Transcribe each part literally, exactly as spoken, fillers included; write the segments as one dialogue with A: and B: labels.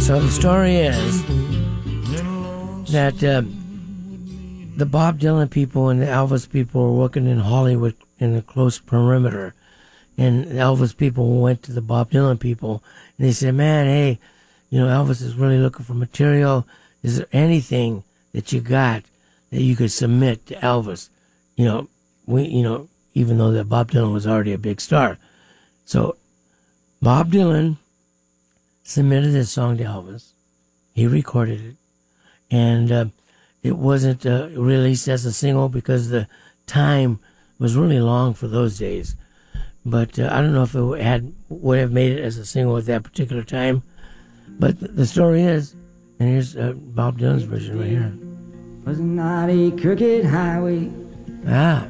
A: So the story is that uh, the Bob Dylan people and the Elvis people were working in Hollywood in a close perimeter. And the Elvis people went to the Bob Dylan people and they said, man, hey, you know, Elvis is really looking for material. Is there anything that you got that you could submit to Elvis? You know, we, you know, even though that Bob Dylan was already a big star. So Bob Dylan submitted this song to Elvis. He recorded it. And uh, it wasn't uh, released as a single because the time was really long for those days. But uh, I don't know if it had would have made it as a single at that particular time. But th- the story is, and here's uh, Bob Dylan's version right here.
B: Was not a crooked highway.
A: Ah.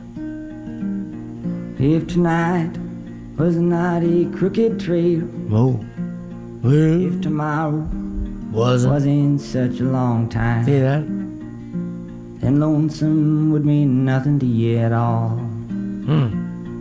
B: If tonight was not a crooked trail.
A: Oh. Well,
B: if tomorrow
A: wasn't.
B: wasn't such a long time.
A: See that?
B: Then lonesome would mean nothing to you at all.
A: Hmm.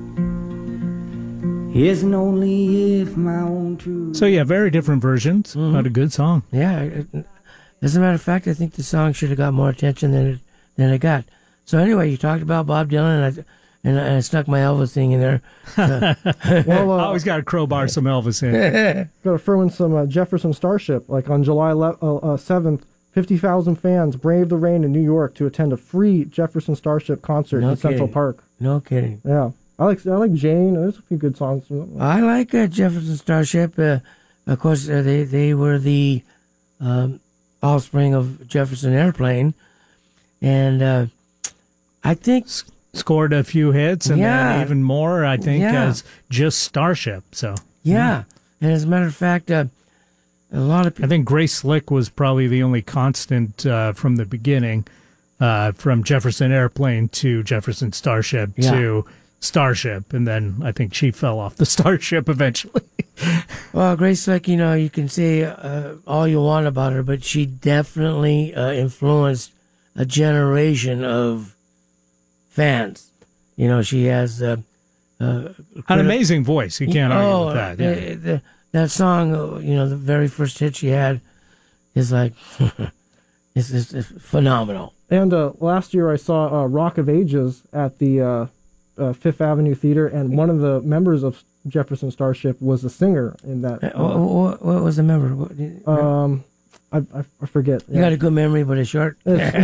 B: Isn't only if my own truth.
C: So yeah, very different versions,
A: Mm-hmm.
C: but a good song.
A: Yeah. It, as a matter of fact, I think the song should have got more attention than it than it got. So anyway, you talked about Bob Dylan, and I and I, and I stuck my Elvis thing in there. So.
D: Well, uh,
C: I always got to crowbar some Elvis in.
D: Got to throw in some uh, Jefferson Starship. Like on July seventh, fifty thousand fans braved the rain in New York to attend a free Jefferson Starship concert
A: No
D: in Central
A: kidding.
D: Park.
A: No kidding.
D: Yeah. I like I like Jane. There's a few good songs.
A: I like uh, Jefferson Starship. Uh, of course, uh, they they were the um, offspring of Jefferson Airplane, and uh, I think
C: S- scored a few hits, and
A: Yeah.
C: then even more, I think,
A: Yeah.
C: as just Starship. So
A: yeah. And as a matter of fact, uh, a lot of people.
C: I think Grace Slick was probably the only constant uh, from the beginning, uh, from Jefferson Airplane to Jefferson Starship
A: Yeah.
C: to Starship, and then I think she fell off the Starship eventually.
A: Well, Grace Slick, you know, you can say uh, all you want about her, but she definitely uh, influenced a generation of fans. You know, she has uh, uh,
C: An amazing voice. You can't argue
A: oh,
C: with that.
A: the-
C: Yeah.
A: the- that song, uh, you know, the very first hit she had is like, it's, it's, it's phenomenal.
D: And uh, last year I saw uh, Rock of Ages at the uh, uh, Fifth Avenue Theater, and one of the members of Jefferson Starship was a singer in that.
A: Uh, what, what, what was the member? What, do you,
D: Um, I, I, I forget.
A: you got a good memory, but it's short.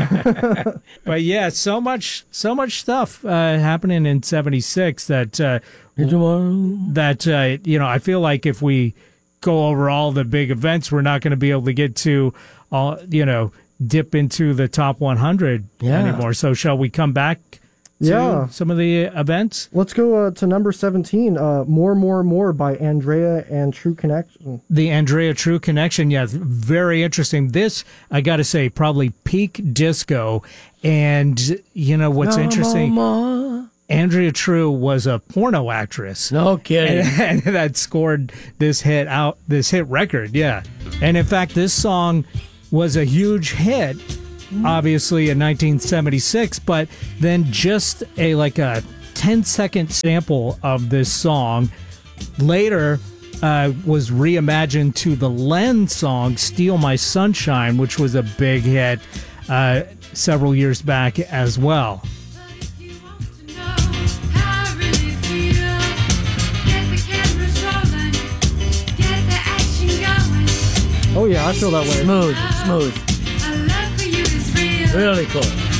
C: But yeah, so much, so much stuff uh, happening in seventy-six that uh, that uh, you know. I feel like if we go over all the big events, we're not going to be able to get to all, you know, dip into the top one hundred
A: Yeah.
C: anymore. So shall we come back to
D: Yeah.
C: some of the events?
D: Let's go uh, to number seventeen. Uh, More, More, More by Andrea and True Connection.
C: The Andrea True Connection, yeah, very interesting. This, I got to say, probably peak disco. And, you know, what's
A: No
C: interesting,
A: more.
C: Andrea True was a porno actress.
A: No kidding.
C: And, and that scored this hit out, this hit record, yeah. And in fact, this song was a huge hit, obviously in nineteen seventy-six, but then just a like a ten second sample of this song later uh, was reimagined to the Len song "Steal My Sunshine," which was a big hit uh, several years back as well.
D: Oh yeah, I feel that way.
A: Smooth, smooth. Really cool.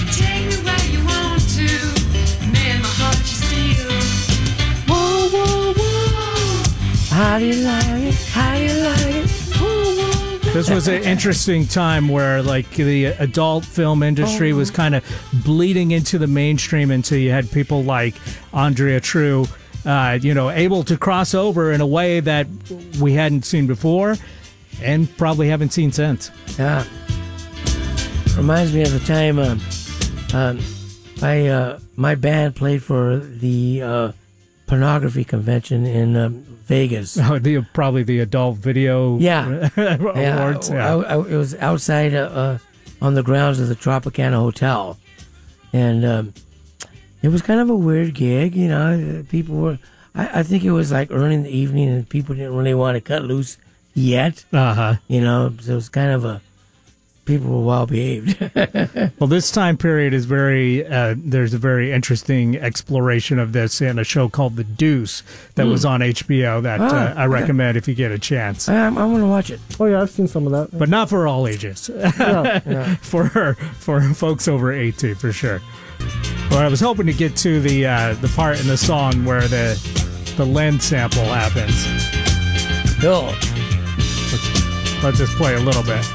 D: Whoa, whoa, whoa.
A: How do you like it? How do you like it?
C: This was an interesting time where, like, the adult film industry was kind of bleeding into the mainstream until you had people like Andrea True, uh, you know, able to cross over in a way that we hadn't seen before and probably haven't seen since.
A: Yeah. Reminds me of the time um, um, I, uh, my band played for the uh, pornography convention in um, Vegas.
C: Oh, the, probably the adult video
A: Yeah.
C: awards.
A: Yeah, I, I, it was outside uh, uh, on the grounds of the Tropicana Hotel. And um, it was kind of a weird gig, you know. People were, I, I think it was like early in the evening and people didn't really want to cut loose yet.
C: Uh-huh.
A: You know, so it was kind of a, people were well behaved.
C: Well, this time period is very, uh, there's a very interesting exploration of this in a show called The Deuce that mm. was on H B O that ah, uh, I recommend if you get a chance.
A: I'm, I'm going to watch it.
D: Oh, yeah, I've seen some of that.
C: But not for all ages.
D: Yeah, yeah.
C: for for folks over eighteen, for sure. Well, I was hoping to get to the uh, the part in the song where the, the Len sample happens.
A: Cool.
C: Let's, let's just play a little bit.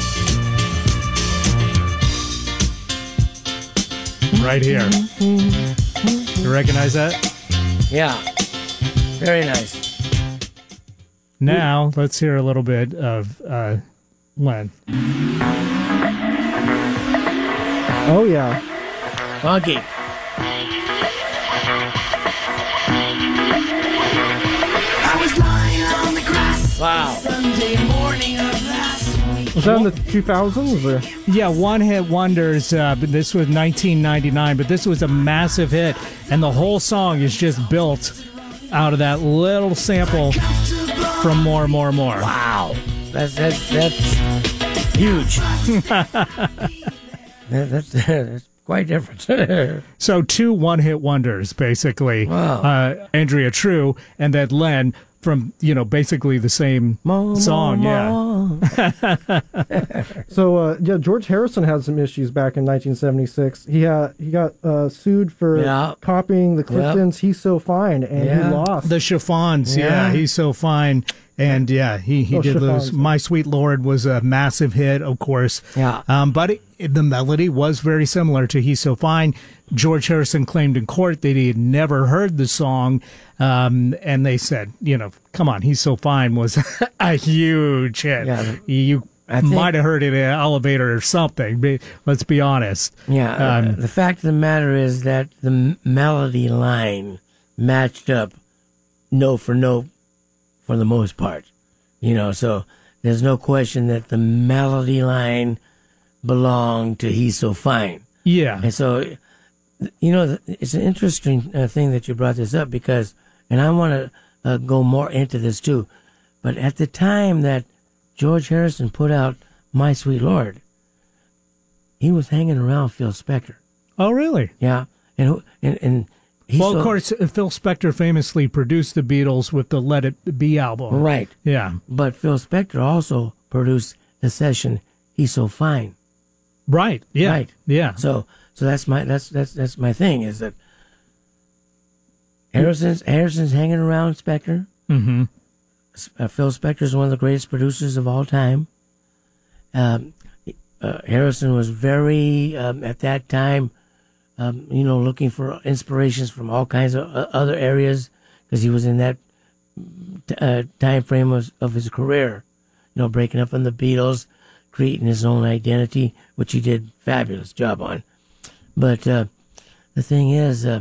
C: Right here. You recognize that?
A: Yeah. Very nice.
C: Now, let's hear a little bit of uh, Len.
D: Oh, yeah.
A: Funky.
E: I was lying on the grass.
A: Wow.
E: Sunday morning of last week.
D: Was that in the two thousands? Or?
C: Yeah, One Hit Wonders. Uh, but this was nineteen ninety-nine, but this was a massive hit, and the whole song is just built out of that little sample from More, More, More.
A: Wow, that's that's that's huge. that, that's, that's quite different.
C: So two one-hit wonders, basically.
A: Wow.
C: Uh, Andrea True and then Len from, you know, basically the same
A: more,
C: song.
A: More,
C: yeah.
D: So uh, yeah, George Harrison had some issues back in nineteen seventy-six. He had he got uh, sued for
A: yeah.
D: copying the Cliftons' yep. "He's So Fine," and
A: yeah.
D: he lost.
C: The Chiffons, yeah. yeah, He's So Fine. And yeah, he, he
D: oh,
C: did
D: Chiffons.
C: lose. My Sweet Lord was a massive hit, of course.
A: Yeah.
C: Um, but it, it, the melody was very similar to He's So Fine. George Harrison claimed in court that he had never heard the song. Um, and they said, you know, come on, He's So Fine was a huge hit.
A: Yeah,
C: you
A: I think,
C: might have heard it in an elevator or something. But let's be honest.
A: Yeah.
C: Um,
A: uh, the fact of the matter is that the m- melody line matched up note for note for the most part. You know, so there's no question that the melody line belonged to He's So Fine.
C: Yeah.
A: And so, you know, it's an interesting uh, thing that you brought this up because, and I want to uh, go more into this too, but at the time that George Harrison put out My Sweet Lord, he was hanging around Phil Spector.
C: Oh, really?
A: Yeah. And, and, and he
C: well,
A: so,
C: of course, Phil Spector famously produced the Beatles with the Let It Be album.
A: Right.
C: Yeah.
A: But Phil Spector also produced the session He's So Fine.
C: Right. Yeah.
A: Right.
C: Yeah.
A: So so that's my that's that's that's my thing is that Harrison's Harrison's hanging around Spector.
C: Mm-hmm.
A: Uh, Phil Spector is one of the greatest producers of all time. Um, uh, Harrison was very um, at that time, um, you know, looking for inspirations from all kinds of uh, other areas because he was in that uh, time frame of, of his career. You know, breaking up from the Beatles, creating his own identity, which he did a fabulous job on. But uh, the thing is, uh,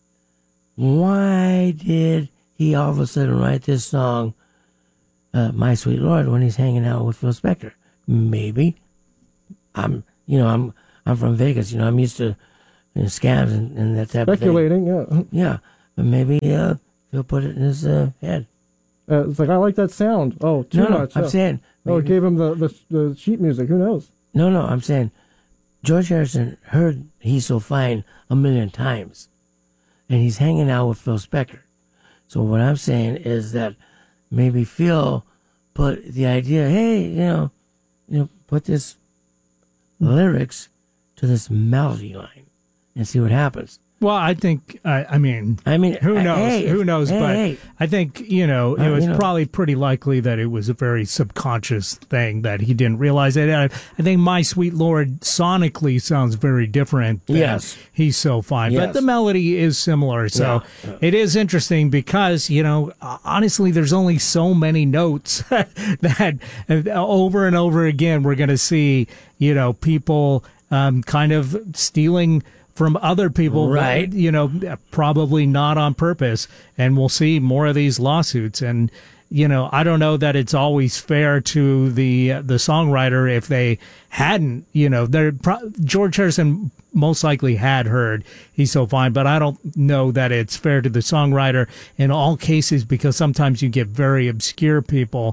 A: why did he all of a sudden write this song, uh, My Sweet Lord, when he's hanging out with Phil Spector? Maybe. I'm, you know, I'm I'm from Vegas. You know, I'm used to you know, scams and, and that type
D: Speculating,
A: of thing.
D: yeah.
A: Yeah, but maybe uh, Phil put it in his uh, head.
D: Uh, it's like, I like that sound. Oh, too
A: no, no,
D: much.
A: I'm
D: yeah.
A: saying.
D: Oh, it gave him the, the the sheet music. Who knows?
A: No, no, I'm saying George Harrison heard He's So Fine a million times, and he's hanging out with Phil Spector. So what I'm saying is that maybe Phil put the idea, hey, you know, you know, put this lyrics to this melody line and see what happens.
C: Well, I think, I, I mean,
A: I mean,
C: who knows?
A: Hey,
C: who knows?
A: Hey,
C: but
A: hey.
C: I think, you know, it
A: Uh,
C: was
A: you know.
C: probably pretty likely that it was a very subconscious thing that he didn't realize it. I, I think My Sweet Lord sonically sounds very different than
A: Yes.
C: He's So Fine.
A: Yes.
C: But the melody is similar. So
A: Yeah, yeah.
C: it is interesting because, you know, honestly, there's only so many notes that uh, over and over again we're going to see, you know, people um, kind of stealing from other people,
A: Right.
C: you know, probably not on purpose. And we'll see more of these lawsuits. And, you know, I don't know that it's always fair to the the songwriter if they hadn't, you know, they're pro- George Harrison most likely had heard He's So Fine, but I don't know that it's fair to the songwriter in all cases because sometimes you get very obscure people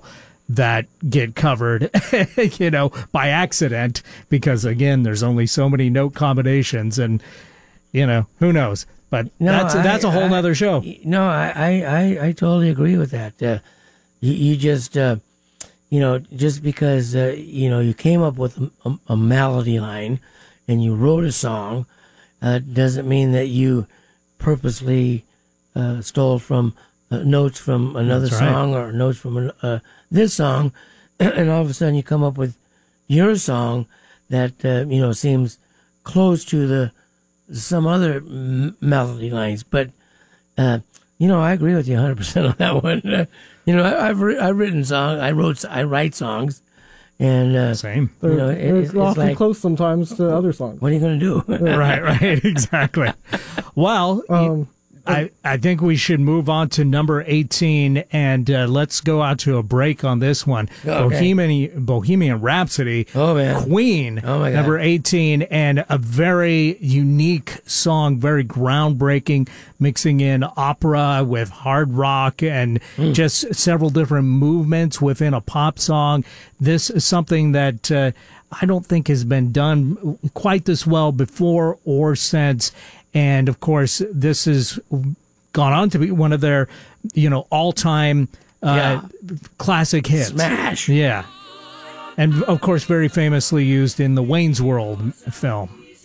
C: that get covered, you know, by accident, because again, there's only so many note combinations, and you know, who knows? But
A: No,
C: that's
A: I-
C: that's a whole
A: I-
C: nother show.
A: No, I, I, I, I totally agree with that. Uh, you, you just, uh, you know, just because, uh, you know, you came up with a, a, a melody line and you wrote a song, uh, doesn't mean that you purposely uh, stole from uh, notes from another
C: That's right.
A: song or notes from an, uh, this song, and all of a sudden you come up with your song that, uh, you know, seems close to the some other m- melody lines, but uh, you know, I agree with you one hundred percent on that one. Uh, you know, I, I've ri- I've written songs, I wrote, I write songs, and uh,
C: Same.
D: They're,
A: you know, it,
D: they're
A: it's
D: awfully
A: like,
D: close sometimes to other songs.
A: what are you going to do?
C: Right, right, exactly. Well,
D: Um,
C: I, I think we should move on to number eighteen, and uh, let's go out to a break on this one.
A: Okay.
C: Bohemian Bohemian Rhapsody,
A: Oh, man.
C: Queen,
A: Oh, my God.
C: number eighteen, and a very unique song, very groundbreaking, mixing in opera with hard rock and
A: Hmm.
C: just several different movements within a pop song. This is something that uh, I don't think has been done quite this well before or since. And of course, this has gone on to be one of their, you know, all-time uh, classic hits.
A: Smash.
C: Yeah. And of course, very famously used in the Wayne's World film.